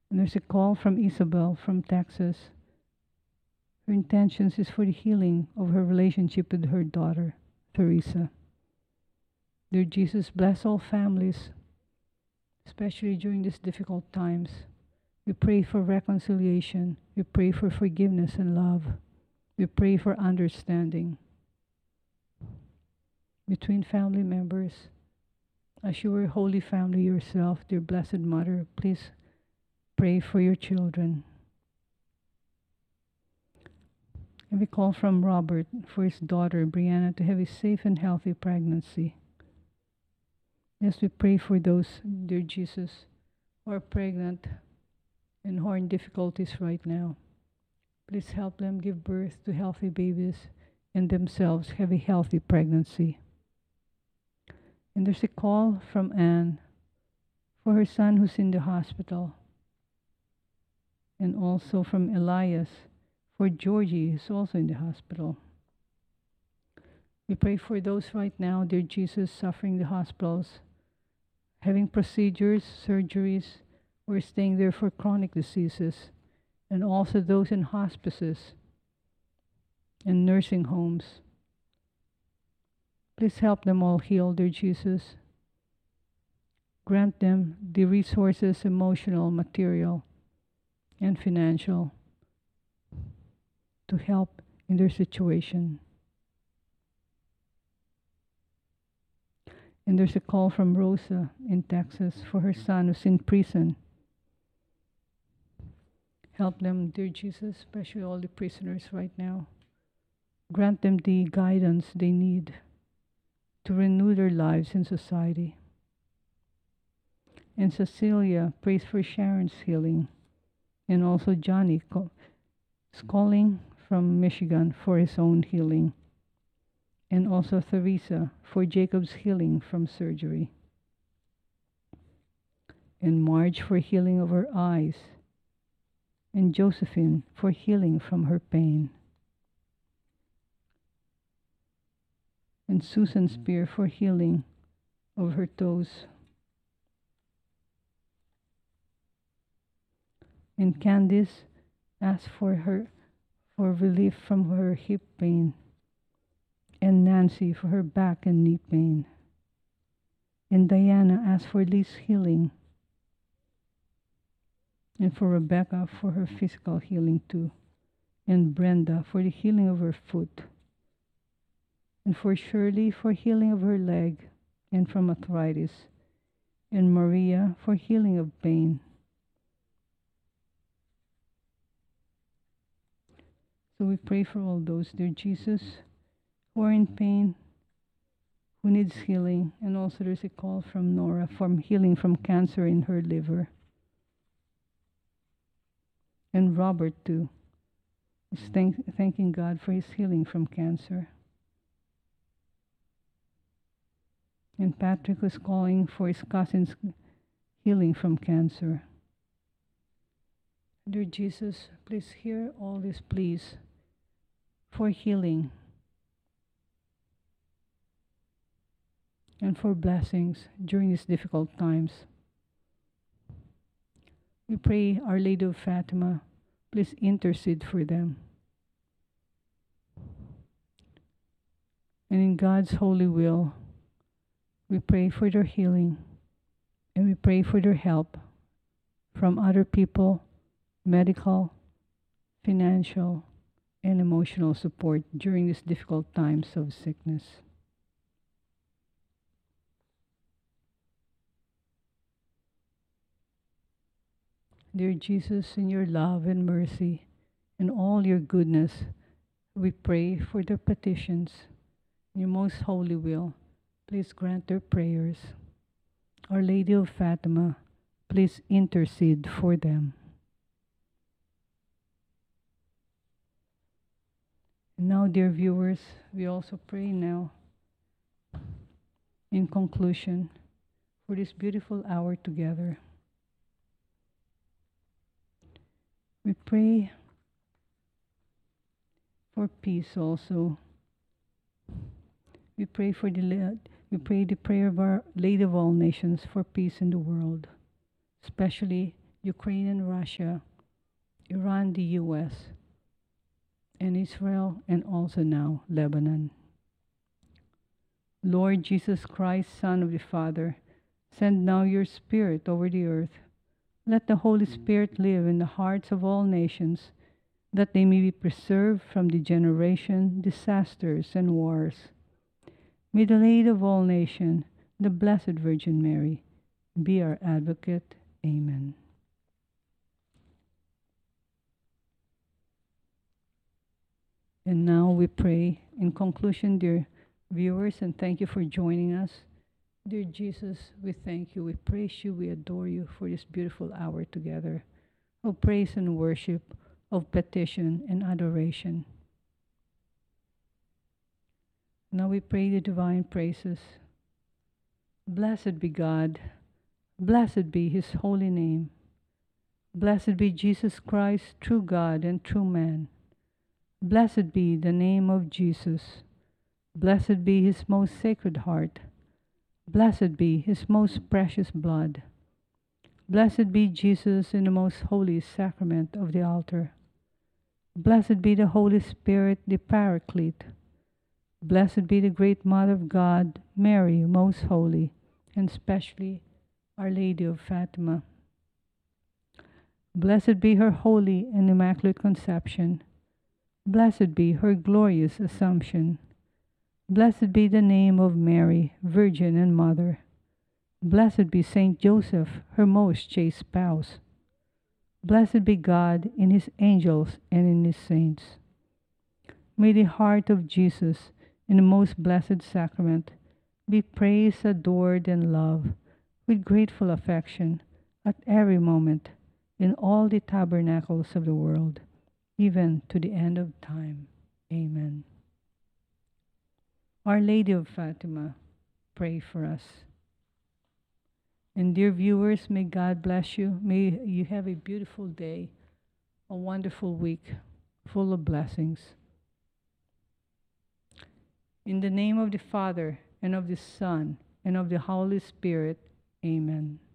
And there's a call from Isabel from Texas. Her intentions is for the healing of her relationship with her daughter, Teresa. Dear Jesus, bless all families, especially during these difficult times. We pray for reconciliation. We pray for forgiveness and love. We pray for understanding between family members. As you were Holy Family yourself, dear Blessed Mother, please pray for your children. And we call from Robert for his daughter, Brianna, to have a safe and healthy pregnancy. Yes, we pray for those, dear Jesus, who are pregnant and who are in difficulties right now. Please help them give birth to healthy babies and themselves have a healthy pregnancy. And there's a call from Anne for her son who's in the hospital. And also from Elias for Georgie, who's also in the hospital. We pray for those right now, dear Jesus, suffering in the hospitals, having procedures, surgeries, or staying there for chronic diseases, and also those in hospices and nursing homes. Please help them all heal, dear Jesus. Grant them the resources, emotional, material, and financial, to help in their situation. And there's a call from Rosa in Texas for her son who's in prison. Help them, dear Jesus, especially all the prisoners right now. Grant them the guidance they need to renew their lives in society. And Cecilia prays for Sharon's healing. And also Johnny is calling from Michigan for his own healing. And also Theresa for Jacob's healing from surgery. And Marge for healing of her eyes. And Josephine for healing from her pain. And Susan Spear for healing of her toes. And Candice asked for relief from her hip pain. And Nancy for her back and knee pain. And Diana asked for Lee's healing. And for Rebecca for her physical healing too. And Brenda for the healing of her foot. And for Shirley for healing of her leg and from arthritis. And Maria for healing of pain. So we pray for all those, dear Jesus, who are in pain, who needs healing. And also there's a call from Nora for healing from cancer in her liver. And Robert too is thanking God for his healing from cancer. And Patrick was calling for his cousin's healing from cancer. Dear Jesus, please hear all these pleas for healing and for blessings during these difficult times. We pray, Our Lady of Fatima, please intercede for them. And in God's holy will, we pray for their healing and we pray for their help from other people, medical, financial, and emotional support during these difficult times of sickness. Dear Jesus, in your love and mercy and all your goodness, we pray for their petitions. In your most holy will, please grant their prayers. Our Lady of Fatima, please intercede for them. And now, dear viewers, we also pray now, in conclusion, for this beautiful hour together. We pray for peace also. We pray the prayer of Our Lady of all nations for peace in the world, especially Ukraine and Russia, Iran, the US, and Israel, and also now Lebanon. Lord Jesus Christ, Son of the Father, send now your Spirit over the earth. Let the Holy Spirit live in the hearts of all nations, that they may be preserved from degeneration, disasters, and wars. May the Lady of all nations, the Blessed Virgin Mary, be our advocate. Amen. And now we pray. In conclusion, dear viewers, and thank you for joining us. Dear Jesus, we thank you, we praise you, we adore you for this beautiful hour together of praise and worship, of petition and adoration. Now we pray the divine praises. Blessed be God, blessed be his holy name. Blessed be Jesus Christ, true God and true man. Blessed be the name of Jesus. Blessed be his most sacred heart. Blessed be his most precious blood. Blessed be Jesus in the most holy sacrament of the altar. Blessed be the Holy Spirit, the Paraclete. Blessed be the great Mother of God, Mary, most holy, and especially Our Lady of Fatima. Blessed be her holy and immaculate conception. Blessed be her glorious Assumption. Blessed be the name of Mary, Virgin and Mother. Blessed be Saint Joseph, her most chaste spouse. Blessed be God in his angels and in his saints. May the heart of Jesus in the most blessed sacrament be praised, adored, and loved with grateful affection at every moment in all the tabernacles of the world, even to the end of time. Amen. Our Lady of Fatima, pray for us. And dear viewers, may God bless you. May you have a beautiful day, a wonderful week, full of blessings. In the name of the Father, and of the Son, and of the Holy Spirit, amen.